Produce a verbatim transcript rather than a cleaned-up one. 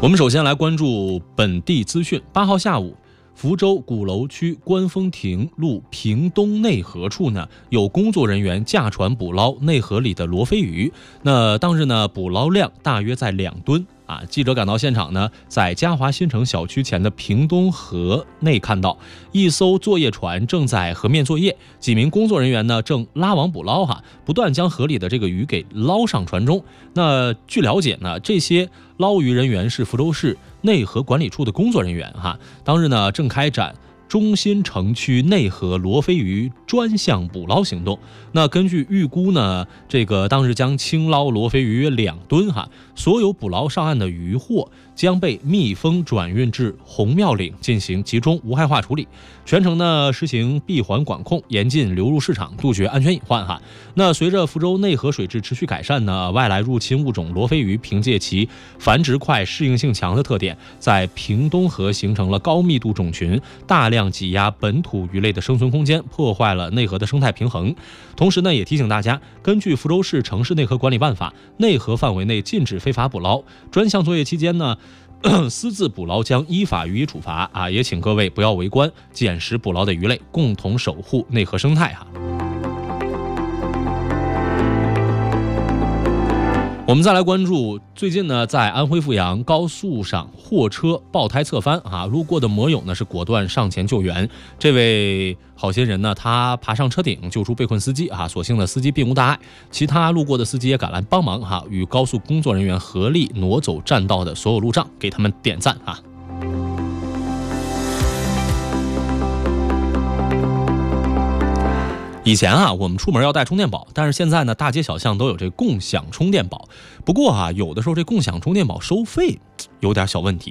我们首先来关注本地资讯。八号下午，福州鼓楼区观风亭路屏东内河处呢，有工作人员驾船捕捞内河里的罗非鱼。那当日呢，捕捞量大约在两吨。啊，记者赶到现场呢，在嘉华新城小区前的屏东河内看到一艘作业船正在河面作业，几名工作人员呢正拉网捕捞哈，不断将河里的这个鱼给捞上船中。那据了解呢，这些捞鱼人员是福州市内河管理处的工作人员哈，当日呢正开展中心城区内河罗非鱼专项捕捞行动。那根据预估呢，这个当日将清捞罗非鱼约两吨哈，所有捕捞上岸的渔获将被密封转运至红庙岭进行集中无害化处理。全程呢实行闭环管控，严禁流入市场，杜绝安全隐患哈。那随着福州内河水质持续改善呢，外来入侵物种罗非鱼凭借其繁殖快、适应性强的特点，在屏东河形成了高密度种群，大量挤压本土鱼类的生存空间，破坏了内河的生态平衡。同时呢，也提醒大家，根据福州市城市内河管理办法，内河范围内禁止非法捕捞。专项作业期间呢，私自捕捞将依法予以处罚啊！也请各位不要围观捡拾捕捞的鱼类，共同守护内河生态哈。我们再来关注最近呢，在安徽阜阳高速上货车爆胎侧翻啊，路过的摩友呢是果断上前救援。这位好心人呢，他爬上车顶救出被困司机啊，所幸的司机并无大碍，其他路过的司机也赶来帮忙哈，与高速工作人员合力挪走占道的所有路障，给他们点赞啊。以前啊，我们出门要带充电宝，但是现在呢，大街小巷都有这共享充电宝。不过啊，有的时候这共享充电宝收费有点小问题。